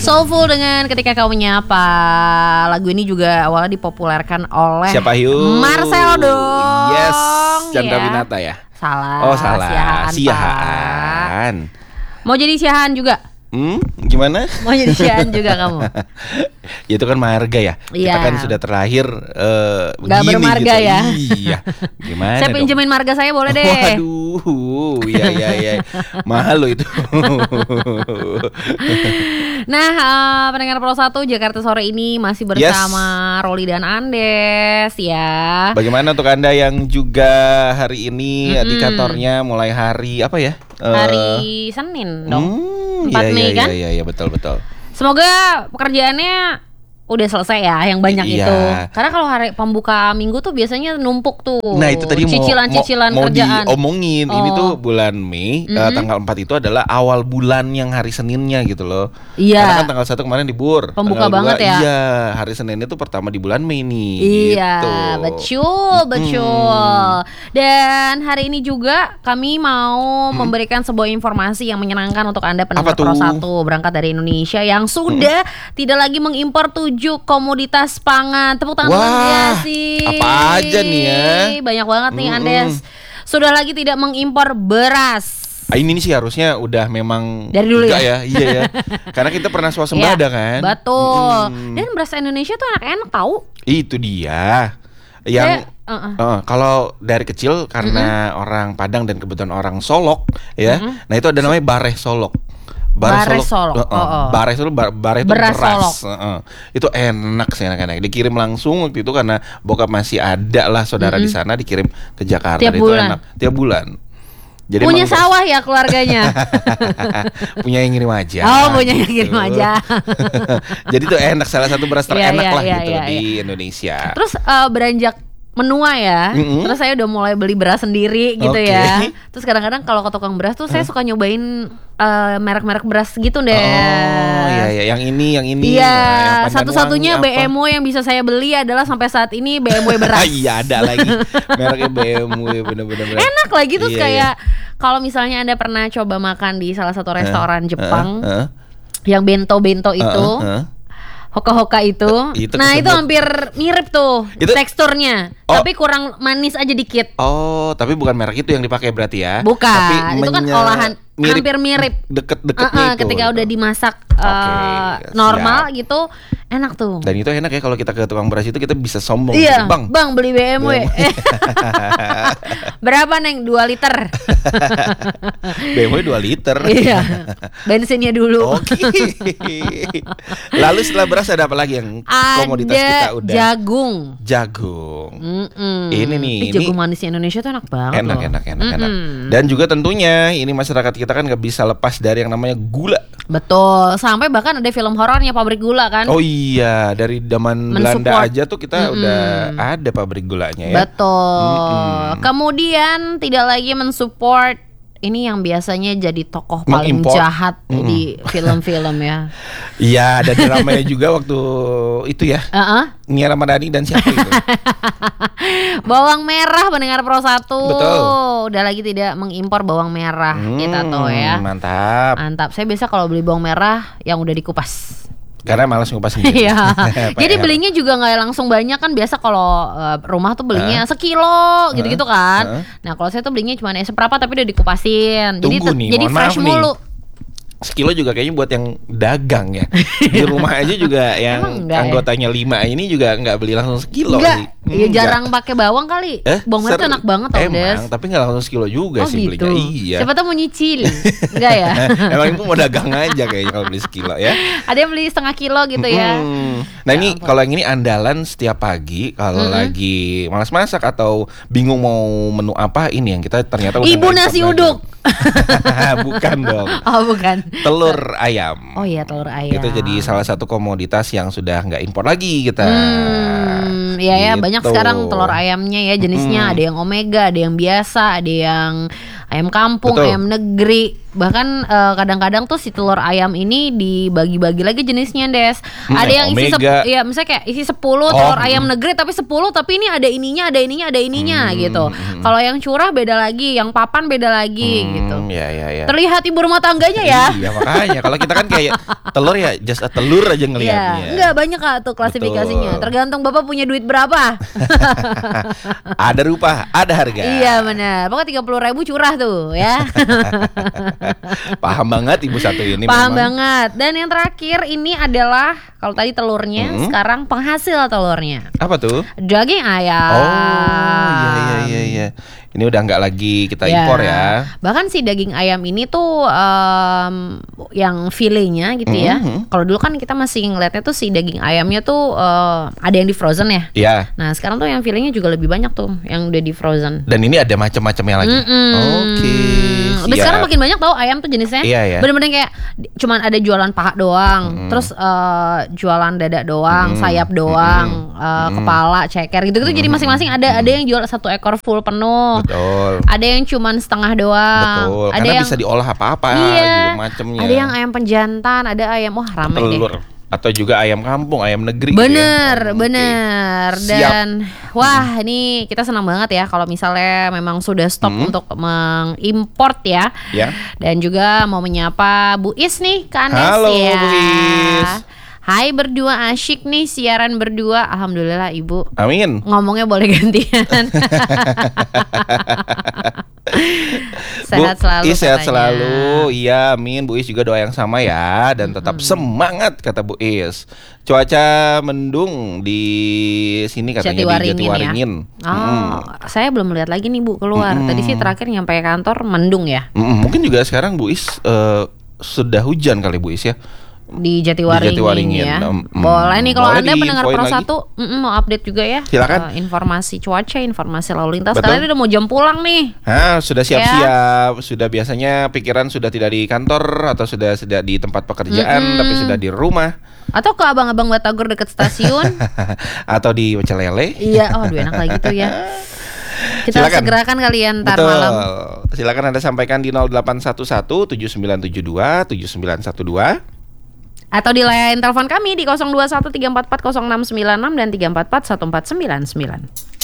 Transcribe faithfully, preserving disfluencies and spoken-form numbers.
Soulful dengan Ketika Kau Menyapa. Lagu ini juga awalnya dipopulerkan oleh siapa Yu? Marcel dong. Yes, Chandra ya. Winata ya. Salah. Oh salah. Siahaan. Siahaan. Mau jadi siahaan juga? Hmm, gimana? Mau jadi siahaan juga kamu? Ya itu kan marga ya. Iya. Kita kan sudah terlahir uh, Gak begini bermarga gitu. ya. Iya. Gimana? Saya dong? pinjemin marga saya boleh deh. Waduh, iya iya iya. Mahal loh itu. Nah, uh, pendengar Pro satu Jakarta sore ini masih bersama yes. Roli dan Andes ya. Bagaimana untuk Anda yang juga hari ini mm-hmm. di kantornya mulai hari apa ya? Hari uh, Senin dong. Hmm, empat iya, Mei iya, kan? Iya iya betul betul. Semoga pekerjaannya udah selesai ya yang banyak iya. itu. Karena kalau hari pembuka minggu tuh biasanya numpuk tuh. Nah itu tadi cicilan-cicilan mau, mau, kerjaan. mau diomongin. Oh. Ini tuh bulan Mei, mm-hmm. uh, tanggal empat itu adalah awal bulan yang hari Seninnya gitu loh. Iya. Karena kan tanggal satu kemarin libur. Pembuka tanggal banget dua, ya. Iya, hari Senin itu pertama di bulan Mei nih. Iya, gitu. betul, betul. Hmm. Dan hari ini juga kami mau hmm. memberikan sebuah informasi yang menyenangkan untuk Anda pendengar Pro satu berangkat dari Indonesia yang sudah hmm. tidak lagi mengimpor tujuh komoditas pangan. Tepuk tangan ya sih. Apa aja nih ya? Banyak banget nih mm-hmm. Andes. Sudah lagi tidak mengimpor beras. Ah, ini sih harusnya udah memang dari dulu ya? ya. Iya ya. Karena kita pernah swasembada ya, kan. Betul. Mm-hmm. Dan beras Indonesia tuh enak-enak tahu. Itu dia. Yang uh-uh. uh, kalau dari kecil karena mm-hmm. orang Padang dan kebetulan orang Solok ya. Mm-hmm. Nah itu ada namanya bareh Solok. Bares Solok, uh, uh, oh, oh. Bares itu bar, bare itu beras, beras, uh, uh. Itu enak sih anak-anak. Dikirim langsung waktu itu karena bokap masih ada lah saudara mm-hmm. di sana, dikirim ke Jakarta. Tiap itu bulan. enak. Tiap bulan. Jadi punya sawah ya keluarganya. Punya yang ngirim aja. Oh punya yang ngirim aja. Jadi itu enak, salah satu beras terenak yeah, yeah, lah yeah, gitu yeah, di yeah. Indonesia. Terus uh, beranjak menua ya, mm-hmm. terus saya udah mulai beli beras sendiri gitu okay. ya. Terus kadang-kadang kalau ke tukang beras tuh huh? saya suka nyobain uh, merek-merek beras gitu deh. Oh iya iya, yang ini yang ini. Iya, nah, satu-satunya B M W yang bisa saya beli adalah sampai saat ini B M W beras. Iya ada lagi mereknya B M W bener-bener. Enak lagi terus iya, kayak iya. kalau misalnya Anda pernah coba makan di salah satu restoran uh, Jepang uh, uh. yang bento-bento itu. Uh, uh. Hoka-hoka itu, itu nah kesebut. Itu hampir mirip tuh itu, teksturnya, oh. tapi kurang manis aja dikit. Oh, tapi bukan merek itu yang dipakai berarti ya? Bukan, tapi itu kan menye- olahan mirip, hampir mirip. Deket-deketnya uh-uh, itu. Ketika gitu. udah dimasak uh, okay, normal siap. gitu, enak tuh. Dan itu enak ya kalau kita ke tukang beras itu kita bisa sombong. Iya, gitu. Bang, bang beli B M W. B M W. Berapa neng? dua liter. B M W dua liter. Iya. Bensinnya dulu. Oke. Okay. Lalu setelah beras ada apa lagi yang komoditas ada kita udah? Jagung. Jagung. Mm-mm. Ini nih. Eh, jagung manisnya Indonesia tuh enak banget. Enak, loh. enak, enak, enak. Dan juga tentunya ini masyarakat kita kan nggak bisa lepas dari yang namanya gula. Betul. Sampai bahkan ada film horornya pabrik gula kan. Oh iya, dari zaman Belanda aja tuh kita mm-mm. udah ada pabrik gulanya ya. Betul. Mm-mm. Kemudian tidak lagi mensupport ini yang biasanya jadi tokoh paling mengimpor. jahat mm. di film-film ya. Iya, ada dramanya juga waktu itu ya. Uh-uh. Nia Ramadhani dan siapa itu? Bawang merah pendengar Pro satu. Betul. Udah lagi tidak mengimpor bawang merah hmm, kita tahu ya. Mantap. Mantap. Saya biasa kalau beli bawang merah yang udah dikupas. Karena malas ngupas sendiri. Iya. Jadi belinya juga nggak langsung banyak kan, biasa kalau uh, rumah tuh belinya uh, sekilo gitu-gitu kan. Uh, nah kalau saya tuh belinya cuma ya seberapa tapi udah dikupasin. Jadi Tunggu nih, jadi fresh mulu. Nih. Sekilo juga kayaknya buat yang dagang ya. Di rumah aja juga yang anggotanya ya? lima ini juga nggak beli langsung sekilo. Enggak. Iya jarang pakai bawang kali. Eh, bawang merah tuh enak banget tau Des. Emang, tapi nggak langsung sekilo juga oh, sih gitu. belinya. Iya. Siapa tuh mau nyicil? Enggak ya? Emang itu mau dagang aja kayaknya kalau beli sekilo ya. Ada yang beli setengah kilo gitu ya. Hmm. Nah ya, ini ampun. Kalau yang ini andalan setiap pagi kalau mm-hmm. lagi malas masak atau bingung mau menu apa, ini yang kita ternyata udah Ibu nasi uduk. Bukan dong. Oh bukan. Telur ayam. Oh iya telur ayam. Itu jadi salah satu komoditas yang sudah nggak impor lagi kita. Hmm, iya ya gitu. Banyak sekarang telur ayamnya ya jenisnya. Hmm. Ada yang omega, ada yang biasa, ada yang ayam kampung, betul. Ayam negeri. Bahkan uh, kadang-kadang tuh si telur ayam ini dibagi-bagi lagi jenisnya, Des. Hmm, ada yang isi sep- ya misalnya kayak isi sepuluh oh, telur hmm. ayam negeri tapi sepuluh tapi ini ada ininya, ada ininya, ada ininya hmm, gitu. Hmm. Kalau yang curah beda lagi, yang papan beda lagi hmm, gitu. Ya, ya, ya. Terlihat ibu rumah tangganya ya. Iya, makanya kalau kita kan kayak telur ya just a telur aja ngelihatnya. Ya, enggak banyak Kak tuh klasifikasinya. Betul. Tergantung Bapak punya duit berapa. Ada rupa, ada harga. Iya benar. Pokoknya tiga puluh ribu curah tuh ya. Paham banget ibu satu ini. Paham memang. banget. Dan yang terakhir ini adalah kalau tadi telurnya, mm-hmm. sekarang penghasil telurnya. Apa tuh? Daging ayam. Oh iya iya iya iya. Ini udah nggak lagi kita ya. impor ya. Bahkan si daging ayam ini tuh um, yang filenya gitu ya. Mm-hmm. Kalau dulu kan kita masih ngeliatnya tuh si daging ayamnya tuh uh, ada yang di frozen ya. Iya. Nah sekarang tuh yang filenya juga lebih banyak tuh yang udah di frozen. Dan ini ada macam-macamnya lagi. Mm-mm. Oke. Okay, dan sekarang makin banyak tau ayam tuh jenisnya. Iya, iya. Bener-bener kayak cuman ada jualan paha doang, mm. terus uh, jualan dada doang, mm. sayap doang, mm. uh, mm. kepala, ceker gitu-gitu. Mm. Jadi masing-masing ada mm. ada yang jual satu ekor full penuh. Betul. Ada yang cuman setengah doang. Betul. Ada Karena yang bisa diolah apa-apa iya, gitu macamnya. Ada yang ayam penjantan, ada ayam wah rame telur. deh. Atau juga ayam kampung, ayam negeri. Bener, gitu ya. bener. Okay. Dan wah ini kita senang banget ya kalau misalnya memang sudah stop hmm. untuk mengimport ya. Ya. Dan juga mau menyapa Bu Is nih ke Andes. Halo ya. Bu Is. Hai berdua, asyik nih siaran berdua. Alhamdulillah Ibu. Amin. Ngomongnya boleh gantian. Sehat Bu selalu Is sehat katanya. selalu. Iya amin. Bu Is juga doa yang sama ya. Dan tetap hmm. semangat kata Bu Is. Cuaca mendung di sini katanya Jatiwaringin, di Jatiwaringin ya? Oh hmm. saya belum lihat lagi nih Bu keluar. hmm. Tadi sih terakhir nyampe kantor mendung ya. hmm. Mungkin juga sekarang Bu Is uh, sudah hujan kali Bu Is ya. Di Jatiwaringin, di Jatiwaringin ya. Um, Boleh nih kalau Anda pendengar Pro satu mau update juga ya. Silakan. Uh, informasi cuaca, informasi lalu lintas. Kalian udah mau jam pulang nih. Nah, sudah siap-siap. Ya. Sudah biasanya pikiran sudah tidak di kantor atau sudah tidak di tempat pekerjaan, mm-hmm. tapi sudah di rumah. Atau ke abang-abang Batagor dekat stasiun. Atau di Pecelele. Iya, oh aduh enak lagi tuh ya. Kita silakan. Segerakan kalian ntar Betul. malam. Silakan Anda sampaikan di nol delapan satu satu tujuh sembilan tujuh dua tujuh sembilan satu dua. Atau di line telepon kami di nol dua satu tiga empat empat nol enam sembilan enam dan tiga empat empat satu empat sembilan sembilan.